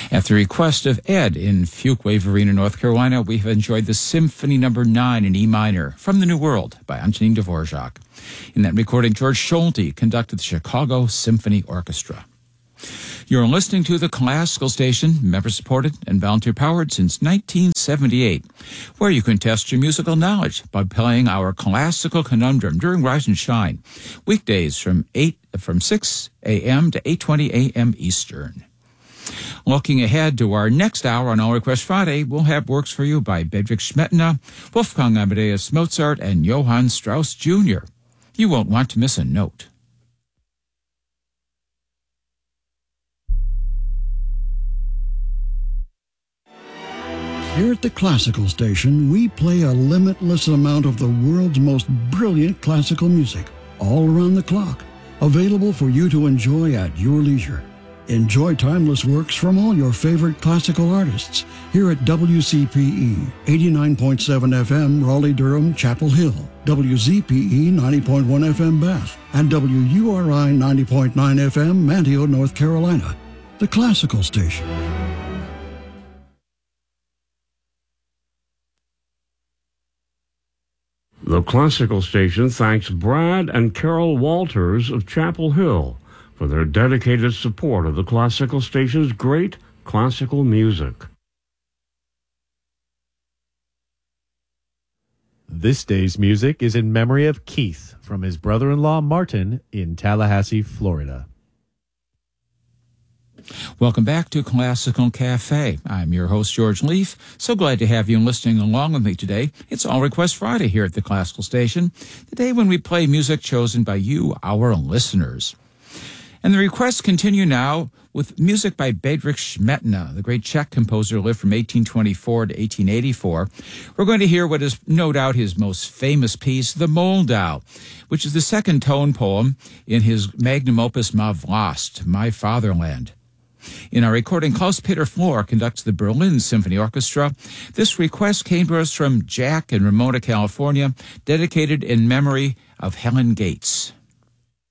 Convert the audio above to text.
At the request of Ed in Fuquay-Varina, North Carolina, we have enjoyed the Symphony No. 9 in E minor from the New World by Antonin Dvorak. In that recording, George Solti conducted the Chicago Symphony Orchestra. You're listening to the Classical Station, member-supported and volunteer-powered since 1978, where you can test your musical knowledge by playing our Classical Conundrum during Rise and Shine, weekdays from 6 a.m. to 8:20 a.m. Eastern. Looking ahead to our next hour on All Request Friday, we'll have works for you by Bedřich Smetana, Wolfgang Amadeus Mozart, and Johann Strauss Jr. You won't want to miss a note. Here at the Classical Station, we play a limitless amount of the world's most brilliant classical music, all around the clock, available for you to enjoy at your leisure. Enjoy timeless works from all your favorite classical artists here at WCPE 89.7 FM Raleigh-Durham Chapel Hill, WZPE 90.1 FM Bath, and WURI 90.9 FM Manteo, North Carolina. The Classical Station. The Classical Station thanks Brad and Carol Walters of Chapel Hill for their dedicated support of the Classical Station's great classical music. This day's music is in memory of Keith from his brother-in-law Martin in Tallahassee, Florida. Welcome back to Classical Cafe. I'm your host, George Leaf. So glad to have you listening along with me today. It's All Request Friday here at the Classical Station, the day when we play music chosen by you, our listeners. And the requests continue now with music by Bedřich Smetana, the great Czech composer who lived from 1824 to 1884. We're going to hear what is no doubt his most famous piece, the Moldau, which is the second tone poem in his magnum opus Ma Vlast, My Fatherland. In our recording, Klaus-Peter Flohr conducts the Berlin Symphony Orchestra. This request came to us from Jack in Ramona, California, dedicated in memory of Helen Gates.